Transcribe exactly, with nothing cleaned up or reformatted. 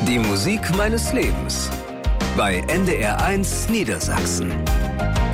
Die Musik meines Lebens bei N D R eins Niedersachsen.